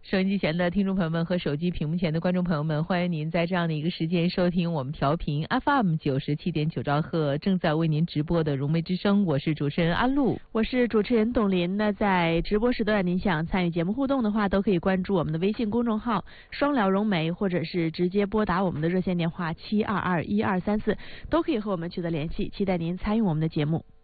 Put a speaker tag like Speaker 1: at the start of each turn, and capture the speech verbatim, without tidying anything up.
Speaker 1: 收音机前的听众朋友们和手机屏幕前的观众朋友们，欢迎您在这样的一个时间收听我们调频 F M 九十七点九兆赫正在为您直播的融媒之声，我是主持人安露，
Speaker 2: 我是主持人董琳。那在直播时段，您想参与节目互动的话，都可以关注我们的微信公众号双聊融媒，或者是直接拨打我们的热线电话七二二一二三四，都可以和我们取得联系。期待您参与我们的节目。